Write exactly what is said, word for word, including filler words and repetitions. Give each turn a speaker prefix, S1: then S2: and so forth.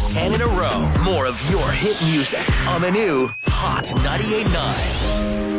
S1: last ten in a row. More of your hit music on the new Hot ninety-eight point nine.